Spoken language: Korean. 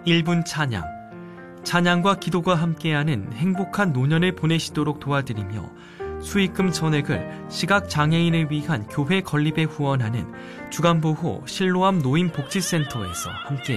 1분 찬양, 찬양과 기도가 함께하는 행복한 노년을 보내시도록 도와드리며 수익금 전액을 시각장애인을 위한 교회 건립에 후원하는 주간보호 실로암 노인복지센터에서 함께해주세요.